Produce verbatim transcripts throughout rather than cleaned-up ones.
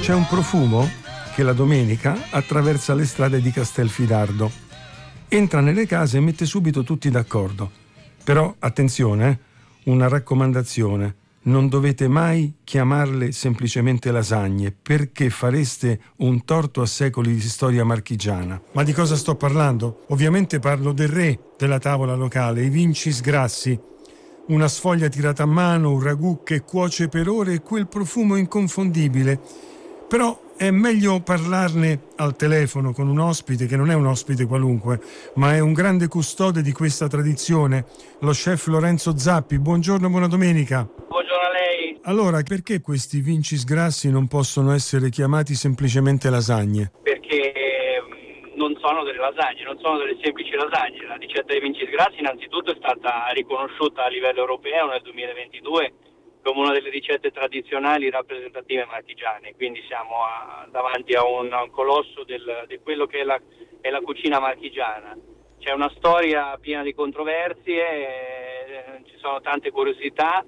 C'è un profumo che la domenica attraversa le strade di Castelfidardo. Entra nelle case e mette subito tutti d'accordo. Però, attenzione, una raccomandazione. Non dovete mai chiamarle semplicemente lasagne, perché fareste un torto a secoli di storia marchigiana. Ma di cosa sto parlando? Ovviamente parlo del re della tavola locale, i Vincis Grassi. Una sfoglia tirata a mano, un ragù che cuoce per ore e quel profumo inconfondibile. Però è meglio parlarne al telefono con un ospite che non è un ospite qualunque, ma è un grande custode di questa tradizione, lo chef Lorenzo Zappi. Buongiorno, buona domenica. Buongiorno a lei. Allora, perché questi Vincis Grassi non possono essere chiamati semplicemente lasagne? Perché non sono delle lasagne, non sono delle semplici lasagne. La ricetta dei Vincis Grassi innanzitutto è stata riconosciuta a livello europeo nel duemilaventidue come una delle ricette tradizionali rappresentative marchigiane, quindi siamo a, davanti a un, a un colosso del, di quello che è la, è la cucina marchigiana. C'è una storia piena di controversie, eh, ci sono tante curiosità,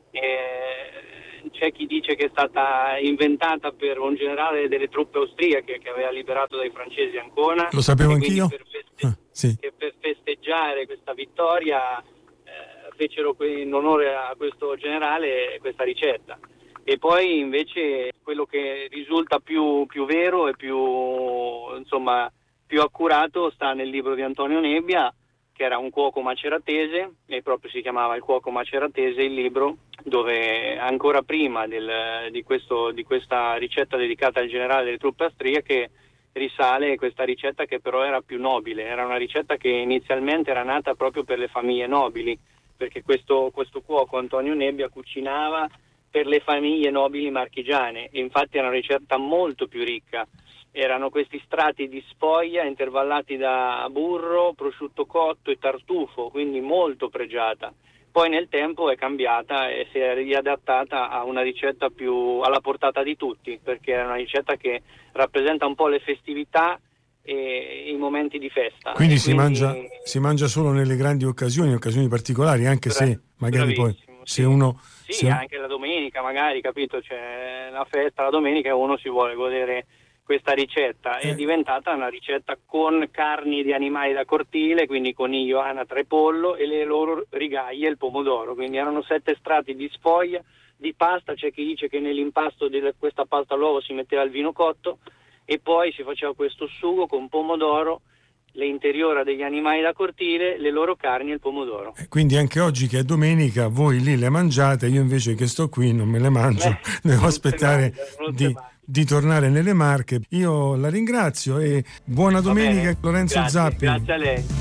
eh, c'è chi dice che è stata inventata per un generale delle truppe austriache che aveva liberato dai francesi Ancona. Lo sapevo anch'io. Per feste- ah, sì. che per festeggiare questa vittoria fecero in onore a questo generale questa ricetta. E poi invece quello che risulta più, più vero e più, insomma, più accurato sta nel libro di Antonio Nebbia, che era un cuoco maceratese, e proprio si chiamava Il cuoco maceratese il libro, dove ancora prima del, di, questo, di questa ricetta dedicata al generale delle truppe austriache risale questa ricetta, che però era più nobile, era una ricetta che inizialmente era nata proprio per le famiglie nobili, perché questo, questo cuoco Antonio Nebbia cucinava per le famiglie nobili marchigiane, e infatti era una ricetta molto più ricca. Erano questi strati di sfoglia intervallati da burro, prosciutto cotto e tartufo, quindi molto pregiata. Poi nel tempo è cambiata e si è riadattata a una ricetta più alla portata di tutti, perché è una ricetta che rappresenta un po' le festività e i momenti di festa. Quindi, e si, quindi mangia, si mangia solo nelle grandi occasioni, occasioni particolari, anche Bra- se magari poi se sì. uno... Sì, se... anche la domenica magari, capito? C'è la festa la domenica e uno si vuole godere questa ricetta. Eh. È diventata una ricetta con carni di animali da cortile, quindi coniglio, anatra e pollo, e le loro rigaglie e il pomodoro. Quindi erano sette strati di sfoglia, di pasta. C'è chi dice che nell'impasto di questa pasta all'uovo si metteva il vino cotto, e poi si faceva questo sugo con pomodoro, le interiora degli animali da cortile, le loro carni e il pomodoro. Quindi anche oggi che è domenica voi lì le mangiate, io invece che sto qui non me le mangio, Beh, devo aspettare mangia, di, di tornare nelle Marche. Io la ringrazio e buona domenica, Lorenzo Grazie, Zappi. grazie a lei.